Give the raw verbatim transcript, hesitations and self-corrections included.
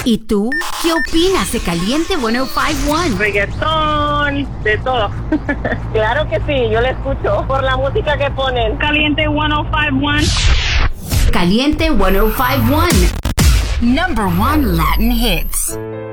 ¿Y tú? ¿Qué opinas de Caliente ciento cincuenta y uno? Reggaetón, de todo. Claro que sí, yo le escucho por la música que ponen. Caliente ciento cincuenta y uno. Caliente ciento cincuenta y uno. Number one Latin hits.